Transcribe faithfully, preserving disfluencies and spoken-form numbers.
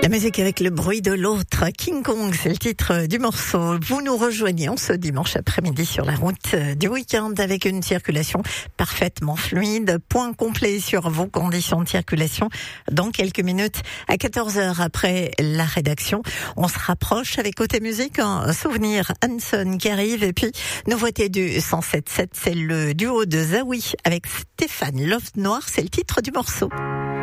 La musique avec le bruit de l'autre, King Kong, c'est le titre du morceau. Vous nous rejoignez en ce dimanche après-midi sur la route du week-end avec une circulation parfaitement fluide. Point complet sur vos conditions de circulation dans quelques minutes à quatorze heures après la rédaction. On se rapproche avec Côté Musique, un souvenir Hanson qui arrive et puis nouveauté du cent sept sept, c'est le duo de Zawi avec Stéphane. Love Noir, c'est le titre du morceau.